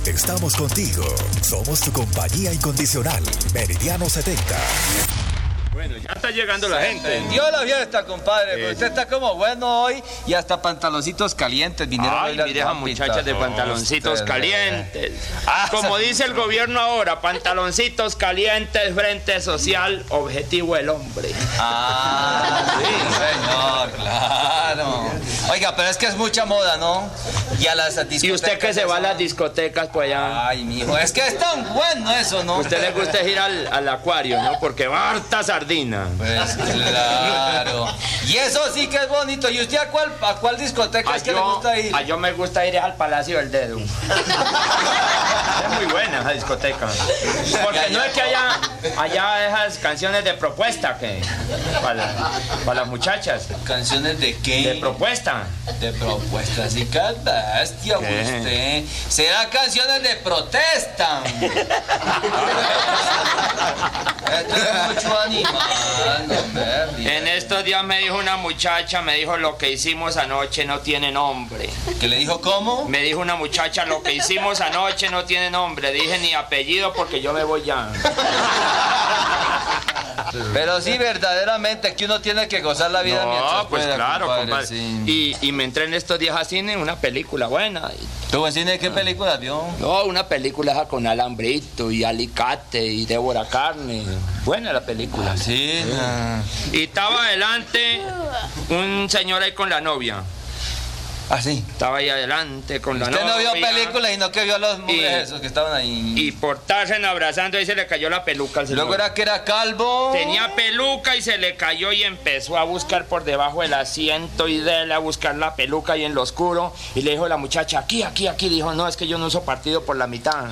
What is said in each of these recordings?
Estamos contigo. Somos tu compañía incondicional. Meridiano 70. Bueno, ya está llegando la gente. Prendió la fiesta, compadre. Pero usted está como bueno hoy y hasta pantaloncitos calientes vinieron a Ay, mire esas muchachas de pantaloncitos calientes. Como dice el gobierno ahora, pantaloncitos calientes, Frente Social, objetivo el hombre. Sí, señor, claro. Oiga, pero es que es mucha moda, ¿no? Y a las discotecas. Y usted que se va a las discotecas, pues allá. Ay, mijo, es que es tan bueno eso, ¿no? A usted le gusta ir al acuario, ¿no? Porque va harta sardina. Pues claro. Y eso sí que es bonito. ¿Y usted a cuál discoteca es que le gusta ir? Yo me gusta ir al Palacio del Dedo. Es muy buena esa discoteca. Porque no es que haya esas canciones de propuesta que para las muchachas. ¿Canciones de qué? De propuesta. De propuesta, sí, qué bestia usted. Será canciones de protesta. Esto es mucho animal, no me. En estos días me dijo una muchacha, me dijo lo que hicimos anoche no tiene nombre. ¿Qué le dijo cómo? Me dijo una muchacha, lo que hicimos anoche no tiene nombre. Dije ni apellido porque yo me voy ya. Pero sí, verdaderamente, que uno tiene que gozar la vida mientras pues pueda, claro, compadre. Sí. Y me entré en estos días a cine, una película buena. ¿Tú en cine qué películas vio? No, una película esa con Alambrito y Alicate y Débora Carne. Buena la película. Sí. Y estaba adelante un señor ahí con la novia. ¿Ah, sí? Estaba ahí adelante con la novia. Usted no vio películas y no que vio a los mujeres esos que estaban ahí. Y por estarse abrazando ahí se le cayó la peluca al señor. Luego era que era calvo. Tenía peluca y se le cayó y empezó a buscar por debajo del asiento y a buscar la peluca ahí en lo oscuro. Y le dijo a la muchacha, aquí. Dijo, no, es que yo no uso partido por la mitad.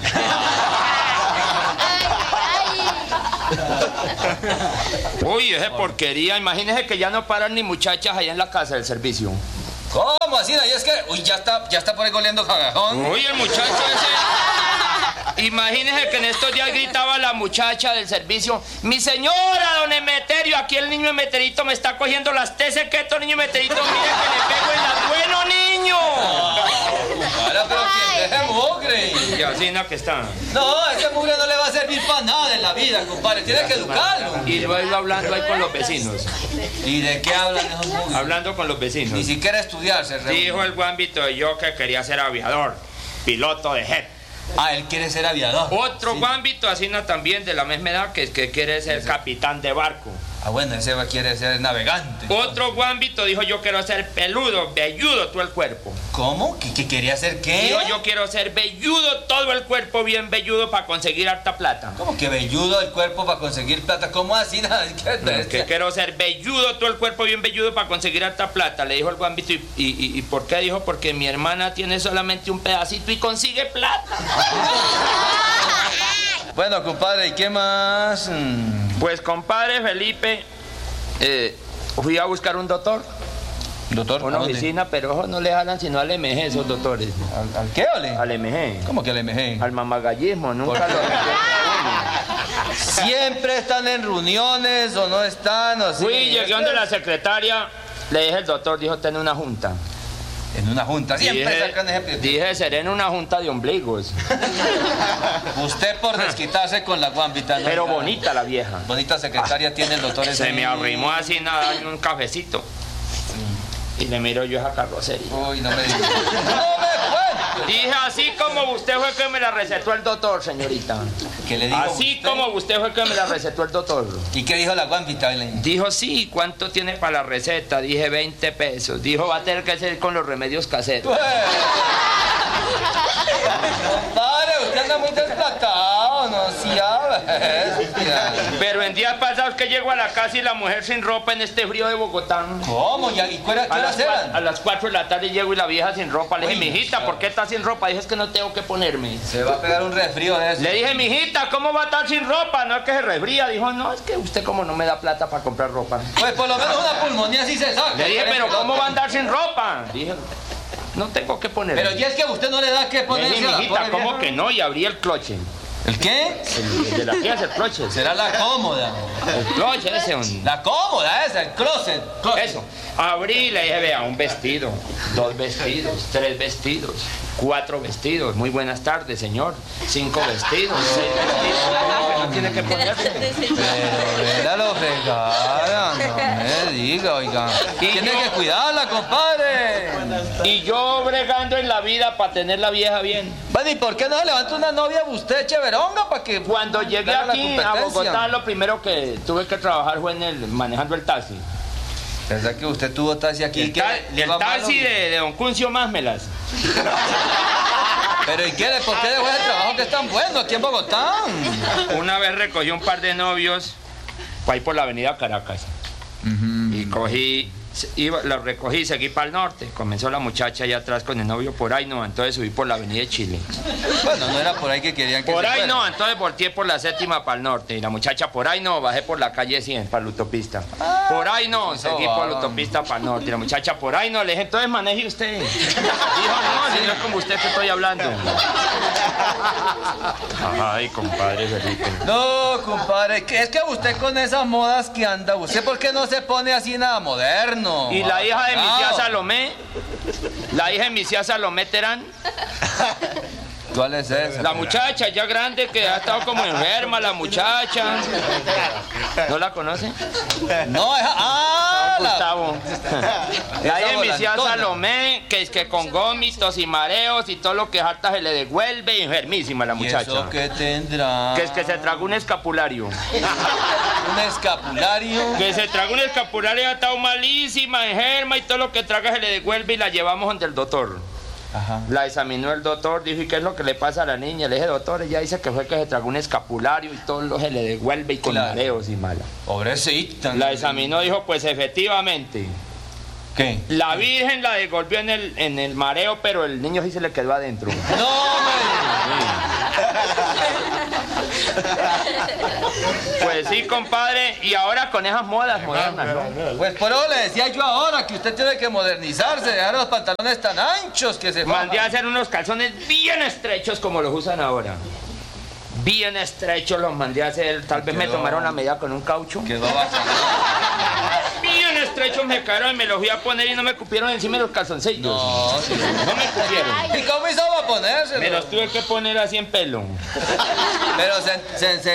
Uy, esa porquería. Imagínese que ya no paran ni muchachas allá en la casa del servicio. ¿Cómo así? Y es que, ya está por ahí goleando cagajón. Uy, el muchacho ese. Imagínese que en estos días gritaba la muchacha del servicio: mi señora, don Emeterio, aquí el niño Emeterito me está cogiendo las teces quieto, niño Emeterito, mire que le pego en las. ¡Bueno, niño! Ahora, pero ¿quién es mugre? Y así no que está. No, ese mugre no le va a servir para nada en la vida, compadre. Tiene que educarlo. Y luego hablando ahí con los vecinos. ¿Y de qué hablan esos mugres? Hablando con los vecinos. Ni siquiera estudiar se reúne. Dijo el guambito de yo que quería ser aviador, piloto de jet. Ah, él quiere ser aviador. Otro guambito, así no también de la misma edad, que quiere ser capitán de barco. Ah, bueno, ese quiere ser navegante. Otro guambito dijo yo quiero ser peludo, velludo todo el cuerpo. ¿Cómo? ¿Que quería ser qué? Dijo yo quiero ser velludo todo el cuerpo, bien velludo para conseguir harta plata. ¿Cómo que velludo el cuerpo para conseguir plata? ¿Cómo así? Que quiero ser velludo todo el cuerpo, bien velludo para conseguir harta plata, le dijo el guambito. ¿Y por qué? Dijo porque mi hermana tiene solamente un pedacito y consigue plata. Bueno, compadre, ¿y qué más? Pues, compadre Felipe, fui a buscar un doctor. ¿Doctor? Una oficina, pero ojos no le jalan sino al MG esos doctores. ¿Al qué, ole? Al MG. ¿Cómo que al MG? Al mamagallismo, nunca lo Siempre están en reuniones o no están, o sí. Llegué donde la secretaria, le dije al doctor, dijo, ten una junta. En una junta, siempre sacan ese. Dije, seré en una junta de ombligos. Usted por desquitarse con la guambita, ¿no? Pero bonita la vieja. Bonita secretaria tiene el doctor ese. Se me arrimó así nada en un cafecito. Y le miro yo esa carrocería. Uy, no me digas. ¡No me cuentes! Dije, así como usted fue que me la recetó el doctor, señorita. ¿Qué le dijo así usted? como usted fue que me la recetó el doctor. ¿Y qué dijo la guambita? Dijo, sí, ¿cuánto tiene para la receta? Dije, 20 pesos. Dijo, va a tener que ser con los remedios caseros. Compadre, usted anda muy desplatado, no Pero en días pasados que llego a la casa y la mujer sin ropa en este frío de Bogotá. ¿Cómo? ¿Y qué horas eran? A las 4 de la tarde llego y la vieja sin ropa. Le dije, mijita, ¿por qué está sin ropa? Dije, es que no tengo que ponerme. Se va a pegar un resfrío de eso. Le dije, mijita, ¿cómo va a estar sin ropa? No es que se resfría. Dijo, no, es que usted como no me da plata para comprar ropa. Pues por lo menos una pulmonía sí se saca. Le dije, pero ¿cómo va a andar sin ropa? Dije, no tengo que ponerme. Pero ya es que a usted no le da que ponerse. Le dije, mijita, ¿cómo que no? Y abrí el cloche. ¿El qué? El de la pieza, el cloche. Será la cómoda. El cloche ese. La cómoda esa, el closet. Eso. Abrí y le dije, vea, un vestido, 2 vestidos, 3 vestidos, 4 vestidos. Muy buenas tardes, señor. 5 vestidos, 6 vestidos. No tiene que ponerse. Pero ella lo regala, no me diga, oiga. Tiene que cuidarla, compadre. Y yo bregando en la vida para tener la vieja bien. Bueno, ¿y por qué no se levanta una novia usted, cheveronga, para que Cuando llegué haga la aquí a competencia? Bogotá, lo primero que tuve que trabajar fue manejando el taxi. ¿Verdad que usted tuvo taxi aquí? El, ¿Qué? el ¿Iba taxi malo? de Don Cuncio Másmelas. Pero ¿y qué? ¿Por qué dejó ese trabajo que es tan bueno aquí en Bogotá? Una vez recogí un par de novios para ir por la avenida Caracas. Y los recogí, seguí para el norte. Comenzó la muchacha allá atrás con el novio por ahí, no, entonces subí por la avenida de Chile. Bueno, no era por ahí que querían que Por se ahí fuera. no, entonces volteé por la 7ª para el norte. Y la muchacha por ahí no, bajé por la calle 100 para la autopista. Por ahí no, seguí por la autopista para el norte. Y la muchacha por ahí no, le dije, entonces maneje usted. Dijo, no, si no es como usted que estoy hablando. Ay, compadre Felipe. No, compadre, es que usted con esas modas que anda, ¿usted por qué no se pone así nada moderno? Y la hija de mi tía Bravo. Salomé, la hija de mi tía Salomé Terán, ¿Cuál es esa? la muchacha ya grande que ha estado como enferma, la muchacha. ¿No la conoce? No, es... ¡Ah! Gustavo. La hija de mi tía volantona. Salomé, que es que con gómitos y mareos y todo lo que harta se le devuelve, enfermísima la ¿Y muchacha. eso qué tendrá? Que es que se tragó un escapulario. Un escapulario. Que se tragó un escapulario, ha estado malísima, enferma y todo lo que traga se le devuelve y la llevamos donde el doctor. Ajá. La examinó el doctor, dijo, ¿y qué es lo que le pasa a la niña? Le dije, doctor, ella dice que fue que se tragó un escapulario y todo lo se le devuelve y con Claro. mareos y mala. Pobrecita. La examinó, dijo, pues efectivamente, ¿Qué? la Virgen la devolvió en el mareo, pero el niño sí se le quedó adentro. No, Pues sí, compadre, y ahora con esas modas modernas, ¿no? pues por eso le decía yo ahora que usted tiene que modernizarse, dejar los pantalones tan anchos que se Mandé a fajan. hacer unos calzones bien estrechos como los usan ahora. Bien estrechos los mandé a hacer, tal vez me Quedó- tomaron la medida con un caucho. Quedó bacán. Bien estrechos me quedaron y me los fui a poner y no me cupieron encima de los calzoncillos. No, sí. No me cupieron. ¿Y cómo hizo para ponérselo? Me los tuve que poner así en pelo. Pero se